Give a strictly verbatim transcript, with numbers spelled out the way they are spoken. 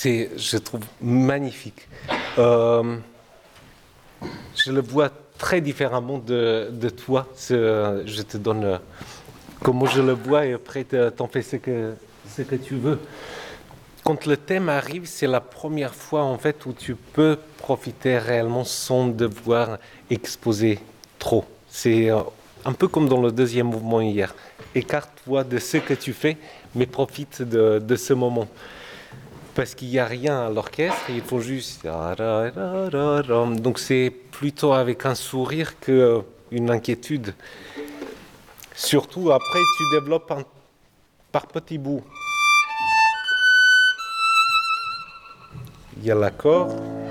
c'est, je trouve, magnifique. Euh, je le vois très différemment de, de toi. C'est, je te donne euh, comment je le vois et après t'en fais ce que, ce que tu veux. Quand le thème arrive, c'est la première fois en fait où tu peux profiter réellement sans devoir exposer trop. C'est euh, un peu comme dans le deuxième mouvement hier. Écarte-toi de ce que tu fais, mais profite de, de ce moment. Parce qu'il n'y a rien à l'orchestre, il faut juste... Donc c'est plutôt avec un sourire qu'une inquiétude. Surtout après, tu développes un, par petits bouts. Il y a l'accord.